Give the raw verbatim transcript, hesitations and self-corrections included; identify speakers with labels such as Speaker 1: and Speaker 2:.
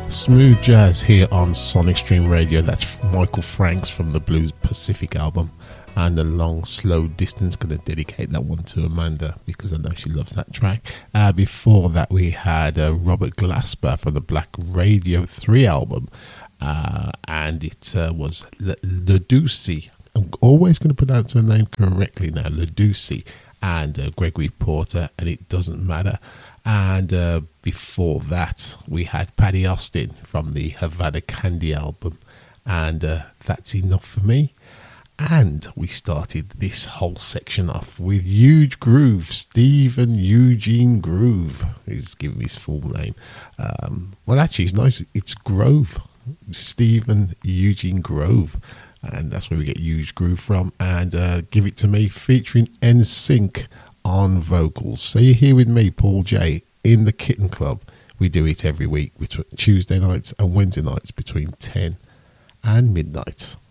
Speaker 1: Smooth jazz here on Sonic Stream Radio. That's Michael Franks from the Blues Pacific album. And a long, slow distance. Going to dedicate that one to Amanda because I know she loves that track. Uh, before that, we had uh, Robert Glasper from the Black Radio three album. Uh, and it uh, was Leduci. I'm always going to pronounce her name correctly now. Leduci. And uh, Gregory Porter. And It Doesn't Matter. And uh, before that, we had Paddy Austin from the Havana Candy album. And uh, That's Enough for Me. And we started this whole section off with Huge Groove, Stephen Eugene Groove. He's giving his full name. Um, well, actually, it's nice. It's Grove, Stephen Eugene Grove. And that's where we get Huge Groove from. And uh, Give It To Me featuring N Sync on vocals. So you're here with me, Paul J, in the Kitten Club. We do it every week, between Tuesday nights and Wednesday nights between ten and midnight.